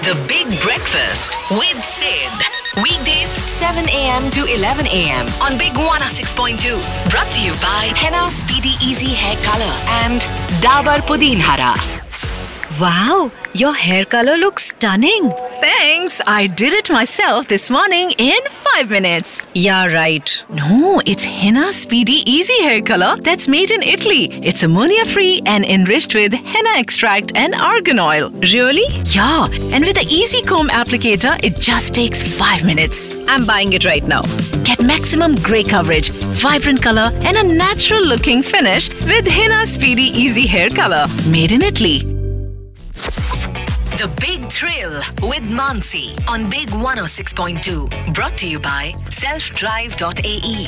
The Big Breakfast with Sid. Weekdays 7 a.m. to 11 a.m. on Big 106.2. Brought to you by Henna Speedy Easy Hair Color and Dabur Pudin Hara. Wow, your hair color looks stunning. Thanks. I did it myself this morning in 5 minutes. Yeah, right. No, it's Henna Speedy Easy Hair Color that's made in Italy. It's ammonia-free and enriched with henna extract and argan oil. Really? Yeah, and with the Easy Comb applicator, it just takes 5 minutes. I'm buying it right now. Get maximum grey coverage, vibrant color, and a natural-looking finish with Henna Speedy Easy Hair Color. Made in Italy. The Big Thrill with Mansi on Big 106.2. Brought to you by selfdrive.ae.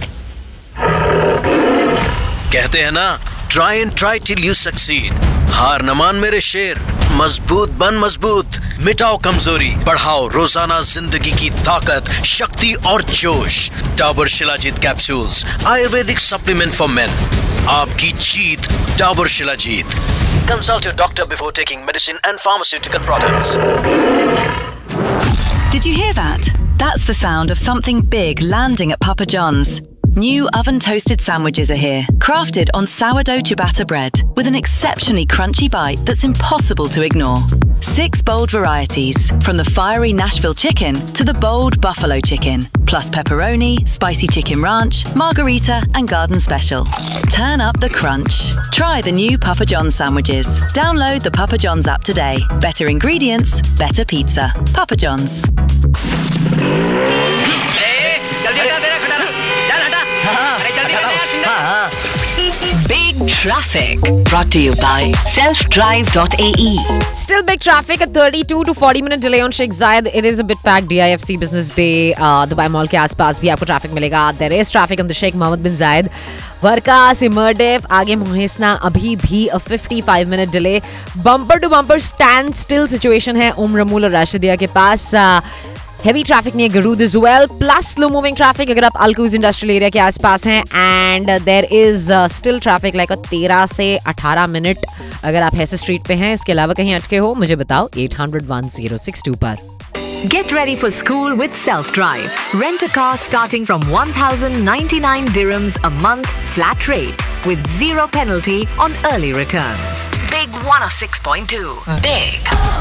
कहते हैं ना, try and try till you succeed. हार न मान मेरे शेर, मजबूत बन मजबूत, मिटाओ कमजोरी, बढ़ाओ रोजाना जिंदगी की ताकत, शक्ति और जोश. Dabur shilajit capsules, Ayurvedic supplement for main. आपकी जीत, Dabur shilajit. Consult your doctor before taking medicine and pharmaceutical products. Did you hear that? That's the sound of something big landing at Papa John's. New oven-toasted sandwiches are here, crafted on sourdough ciabatta bread with an exceptionally crunchy bite that's impossible to ignore. 6 bold varieties, from the fiery Nashville chicken to the bold buffalo chicken, plus pepperoni, spicy chicken ranch, margarita and garden special. Turn up the crunch. Try the new Papa John's sandwiches. Download the Papa John's app today. Better ingredients, better pizza. Papa John's. Big Traffic. Brought to you by selfdrive.ae. Still big traffic, a 32 to 40 minute delay on Sheikh Zayed. It is a bit packed. DIFC Business Bay, Dubai Mall के आसपास भी आपको traffic मिलेगा. There is traffic on the Sheikh Mohammed bin Zayed. वर्का से मर्डेफ आगे मोहिसना अभी भी a 55 minute delay. Bumper to bumper stand still situation है उम्रमूल और राशिदिया के पास. Heavy traffic near Garud as well, plus slow moving traffic अगर आप Al-Quoz Industrial Area के आसपास हैं, and there is still traffic like a 13 से 18 मिनट अगर आप हैसे स्ट्रीट पे हैं. इसके अलावा कहीं अटके हो मुझे बताओ 800-1062 पर. Get ready for school with Self-Drive. Rent a car starting from 1,099 dirhams a month flat rate with 0 penalty on early returns. Big 106.2. Big